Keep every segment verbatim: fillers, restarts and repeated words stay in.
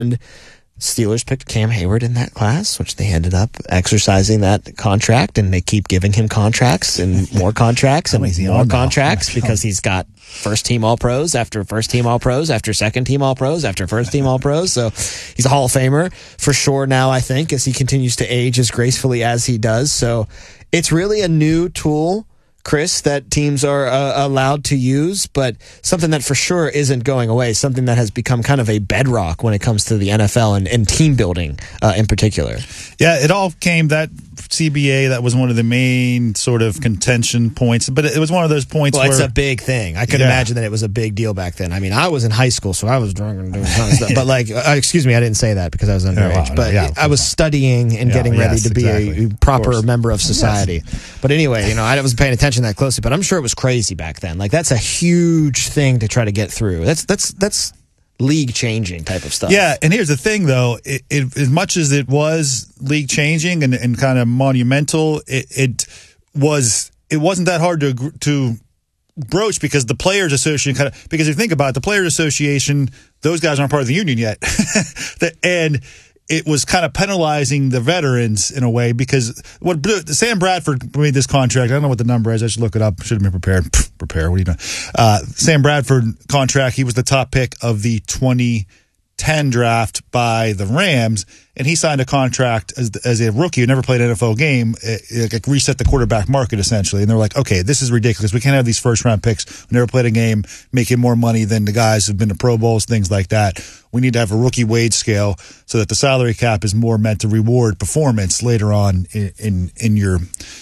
And Steelers picked Cam Hayward in that class, which they ended up exercising that contract, and they keep giving him contracts and more contracts and more contracts because he's got first team All Pros after first team All Pros after second team All Pros after first team All Pros. So he's a Hall of Famer for sure now, I think, as he continues to age as gracefully as he does. So it's really a new tool, Chris, that teams are uh, allowed to use, but something that for sure isn't going away, something that has become kind of a bedrock when it comes to the N F L and, and team building uh, in particular. Yeah, it all came, that C B A, that was one of the main sort of contention points, but it was one of those points well, where... it's a big thing. I could yeah. imagine that it was a big deal back then. I mean, I was in high school, so I was drunk and doing tons of stuff. But, like, uh, excuse me, I didn't say that because I was underage. Yeah, well, but no, yeah, I was studying and yeah, getting ready yes, to be exactly. a proper of member of society. Yes. But anyway, you know, I wasn't paying attention that closely, but I'm sure it was crazy back then. Like, that's a huge thing to try to get through. That's that's that's league changing type of stuff. Yeah, and here's the thing, though. It, it, as much as it was league changing and, and kind of monumental, it, it was it wasn't that hard to to broach because the Players Association kind of, because if you think about it, the Players Association, those guys aren't part of the union yet, and it was kind of penalizing the veterans in a way because what Sam Bradford made this contract. I don't know what the number is. I should look it up. Should have been prepared. Prepare. What are you doing? Uh, Sam Bradford contract. He was the top pick of the twenty ten draft by the Rams, and he signed a contract as as a rookie who never played an N F L game. It, it reset the quarterback market essentially, and they're like, okay, this is ridiculous. We can't have these first round picks who never played a game making more money than the guys who've been to Pro Bowls, things like that. We need to have a rookie wage scale so that the salary cap is more meant to reward performance later on in in, in your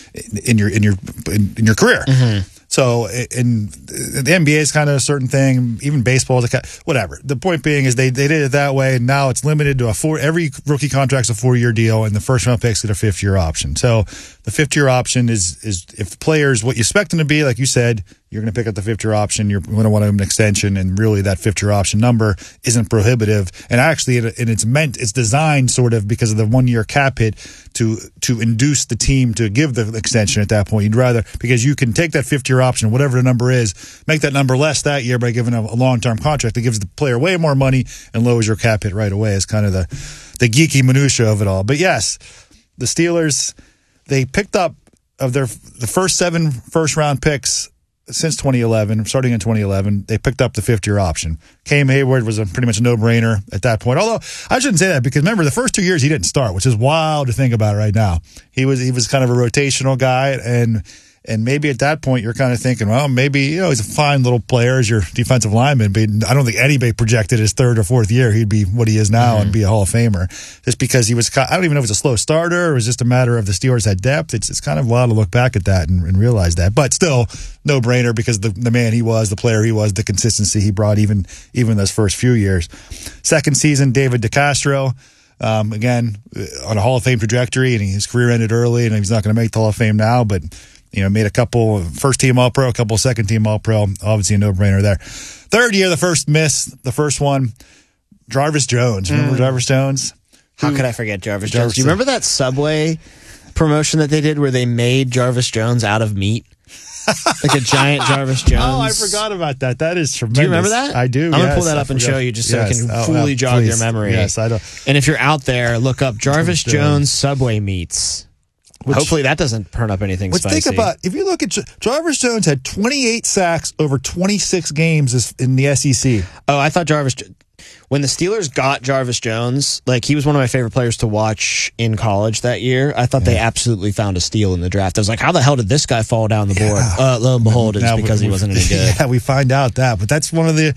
in your in your in, in your career. Mm-hmm. So, in the N B A is kind of a certain thing. Even baseball is a whatever. The point being is they, they did it that way. And now it's limited to a four. Every rookie contract's a four year deal, and the first round picks get a fifth year option. So the fifth year option is is if the players what you expect them to be, like you said, you're going to pick up the fifth year option. You're going to want an extension, and really that fifth year option number isn't prohibitive. And actually, it, and it's meant, it's designed sort of because of the one year cap hit to to induce the team to give the extension at that point. You'd rather, because you can take that fifth year option, whatever the number is, make that number less that year by giving a, a long term contract that gives the player way more money and lowers your cap hit right away. Is kind of the the geeky minutia of it all. But yes, the Steelers, they picked up of their the first seven first round picks since twenty eleven, starting in twenty eleven, they picked up the fifth-year option. Cam Hayward was a pretty much a no-brainer at that point. Although, I shouldn't say that because, remember, the first two years he didn't start, which is wild to think about right now. He was he was kind of a rotational guy, and and maybe at that point you're kind of thinking, well, maybe, you know, he's a fine little player as your defensive lineman, but I don't think anybody projected his third or fourth year he'd be what he is now mm-hmm. and be a Hall of Famer. Just because he was, I don't even know if it was a slow starter or it was just a matter of the Steelers had depth. It's, it's kind of wild to look back at that and, and realize that. But still, no-brainer because the, the man he was, the player he was, the consistency he brought even even those first few years. Second season, David DeCastro, um, again, on a Hall of Fame trajectory, and his career ended early, and he's not going to make the Hall of Fame now, but you know, made a couple first-team All-Pro, a couple second-team All-Pro. Obviously a no-brainer there. Third year, the first miss, the first one, Jarvis Jones. Remember mm. Jarvis Jones? How Who, could I forget Jarvis, Jarvis Jones? Do you remember that Subway promotion that they did where they made Jarvis Jones out of meat? Like a giant Jarvis Jones. Oh, I forgot about that. That is tremendous. Do you remember that? I do. I'm yes, going to pull that I up and forgot. show you just so yes. I can oh, fully oh, jog please. your memory. Yes, I don't. And if you're out there, look up Jarvis Jones, Jones Subway meats. Which, hopefully that doesn't turn up anything let's spicy. Think about, if you look at Jarvis Jones had twenty-eight sacks over twenty-six games in the S E C. Oh, I thought Jarvis, when the Steelers got Jarvis Jones, like he was one of my favorite players to watch in college that year. I thought yeah. they absolutely found a steal in the draft. I was like, how the hell did this guy fall down the board? Yeah. Uh, lo and behold, it's now, because we, he wasn't any good. Yeah, we find out that, but that's one of the...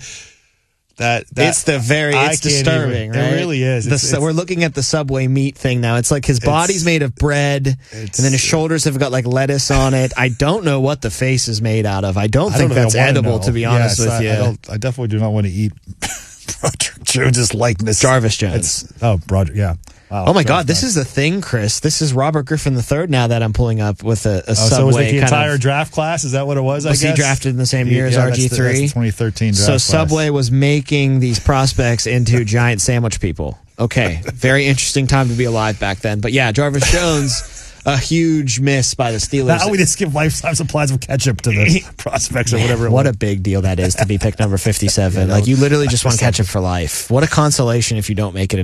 That, that it's the very it's disturbing, even, right? It really is. The, it's, it's, we're looking at the Subway meat thing now. It's like his body's made of bread, and then his shoulders have got like lettuce on it. I don't know what the face is made out of. I don't I think don't that's edible, know. to be honest yes, with I, you. I, don't, I definitely do not want to eat Broderick Jones's likeness. Jarvis Jones. It's, oh, Broderick, yeah. Wow, oh my God, this is the thing, Chris. This is Robert Griffin the third now that I'm pulling up with a, a oh, Subway. So was it the kind entire of, draft class? Is that what it was? I was guess he drafted in the same year he, as yeah, R G three? That's the, that's the twenty thirteen draft So class. Subway was making these prospects into giant sandwich people. Okay, very interesting time to be alive back then. But yeah, Jarvis Jones. a huge miss by the Steelers. Now we just give lifetime supplies of ketchup to the prospects or Man, whatever. It what was. a big deal that is to be pick number fifty-seven. Yeah, like you literally just that's want ketchup for life. What a consolation if you don't make it in